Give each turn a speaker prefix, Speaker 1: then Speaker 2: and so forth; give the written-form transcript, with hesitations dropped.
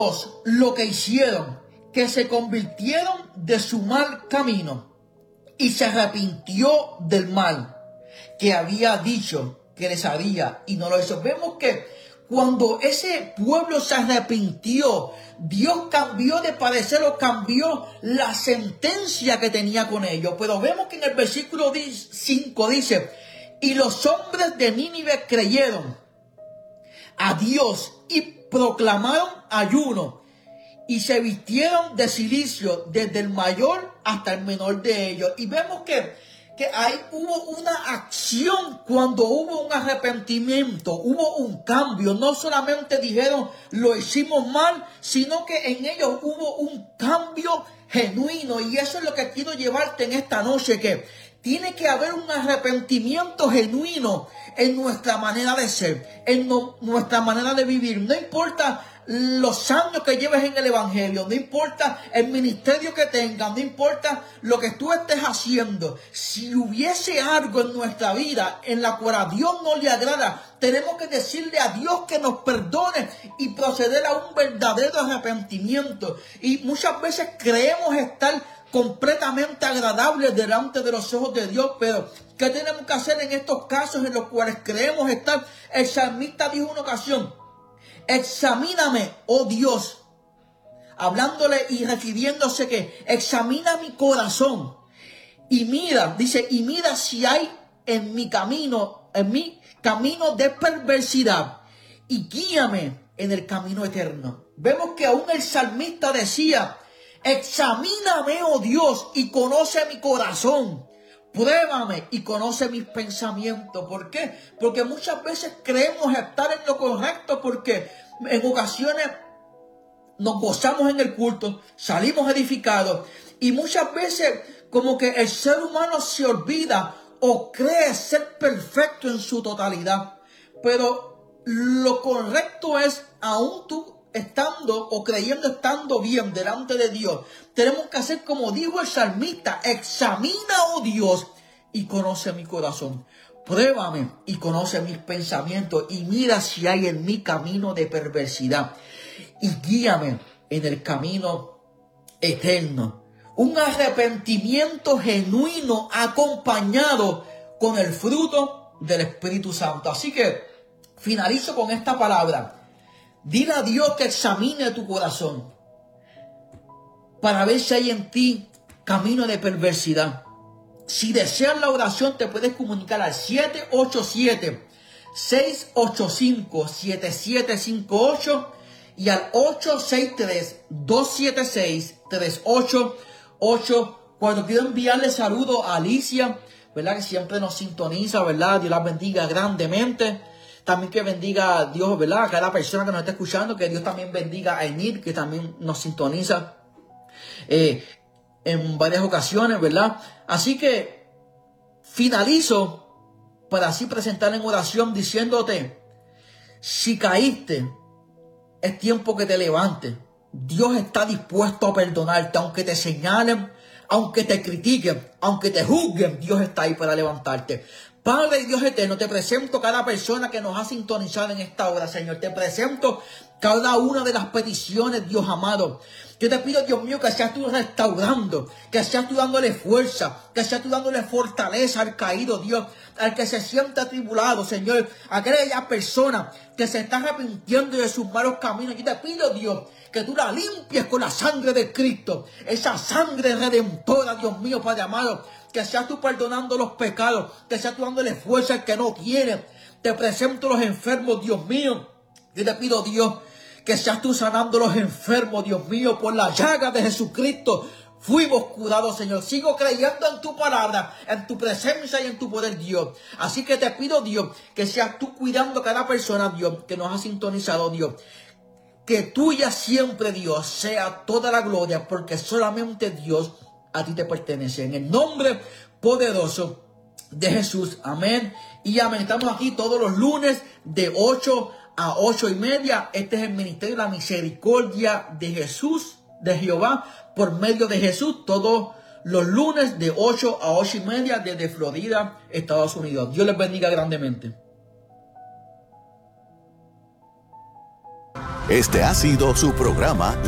Speaker 1: lo que hicieron, que se convirtieron de su mal camino y se arrepintió del mal que había dicho que les haría y no lo hizo. Vemos que cuando ese pueblo se arrepintió, Dios cambió de parecer o cambió la sentencia que tenía con ellos. Pero vemos que en el versículo 5 dice, y los hombres de Nínive creyeron a Dios y proclamaron ayuno y se vistieron de cilicio desde el mayor hasta el menor de ellos. Y vemos que ahí hubo una acción cuando hubo un arrepentimiento, hubo un cambio. No solamente dijeron lo hicimos mal, sino que en ellos hubo un cambio genuino. Y eso es lo que quiero llevarte en esta noche, que tiene que haber un arrepentimiento genuino en nuestra manera de ser, en nuestra manera de vivir. No importa los años que lleves en el evangelio, no importa el ministerio que tengas, no importa lo que tú estés haciendo. Si hubiese algo en nuestra vida en la cual a Dios no le agrada, tenemos que decirle a Dios que nos perdone y proceder a un verdadero arrepentimiento. Y muchas veces creemos estar completamente agradables delante de los ojos de Dios, pero ¿qué tenemos que hacer en estos casos en los cuales creemos estar? El salmista dijo una ocasión, examíname, oh Dios, hablándole y refiriéndose que examina mi corazón y mira, dice, y mira si hay en mi camino de perversidad y guíame en el camino eterno. Vemos que aún el salmista decía, examíname, oh Dios, y conoce mi corazón. Pruébame y conoce mis pensamientos. ¿Por qué? Porque muchas veces creemos estar en lo correcto, porque en ocasiones nos gozamos en el culto, salimos edificados, y muchas veces como que el ser humano se olvida o cree ser perfecto en su totalidad. Pero lo correcto es, aún tú estando o creyendo estando bien delante de Dios, tenemos que hacer como dijo el salmista, examina, oh Dios, y conoce mi corazón. Pruébame y conoce mis pensamientos y mira si hay en mi camino de perversidad y guíame en el camino eterno. Un arrepentimiento genuino acompañado con el fruto del Espíritu Santo. Así que finalizo con esta palabra. Dile a Dios que examine tu corazón para ver si hay en ti camino de perversidad. Si deseas la oración, te puedes comunicar al 787-685-7758 y al 863-276-3884. Cuando quiero enviarle saludos a Alicia, ¿verdad? Que siempre nos sintoniza, ¿verdad? Dios la bendiga grandemente. También que bendiga a Dios, ¿verdad? A cada persona que nos está escuchando, que Dios también bendiga a Enid, que también nos sintoniza en varias ocasiones, ¿verdad? Así que finalizo para así presentar en oración diciéndote, si caíste, es tiempo que te levantes. Dios está dispuesto a perdonarte, aunque te señalen, aunque te critiquen, aunque te juzguen, Dios está ahí para levantarte. Padre y Dios eterno, te presento cada persona que nos ha sintonizado en esta hora, Señor. Te presento cada una de las peticiones, Dios amado. Yo te pido, Dios mío, que seas tú restaurando, que seas tú dándole fuerza, que seas tú dándole fortaleza al caído, Dios, al que se sienta atribulado, Señor, a aquella persona que se está arrepintiendo de sus malos caminos. Yo te pido, Dios, que tú la limpies con la sangre de Cristo, esa sangre redentora, Dios mío, Padre amado, que seas tú perdonando los pecados, que seas tú dándole fuerza al que no quiere. Te presento los enfermos, Dios mío. Yo te pido, Dios, que seas tú sanando los enfermos, Dios mío, por la llaga de Jesucristo. Fuimos curados, Señor. Sigo creyendo en tu palabra, en tu presencia y en tu poder, Dios. Así que te pido, Dios, que seas tú cuidando a cada persona, Dios, que nos ha sintonizado, Dios. Que tuya siempre, Dios, sea toda la gloria, porque solamente Dios a ti te pertenece. En el nombre poderoso de Jesús. Amén y amén. Estamos aquí todos los lunes de 8 a 8:30. Este es el ministerio de la misericordia de Jesús, de Jehová, por medio de Jesús. Todos los lunes de 8 a 8:30 desde Florida, Estados Unidos. Dios les bendiga grandemente.
Speaker 2: Este ha sido su programa